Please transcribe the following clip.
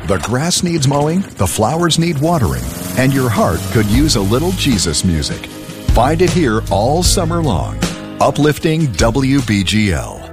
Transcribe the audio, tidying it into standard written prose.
The grass needs mowing, the flowers need watering, and your heart could use a little Jesus music. Find it here all summer long. Uplifting WBGL.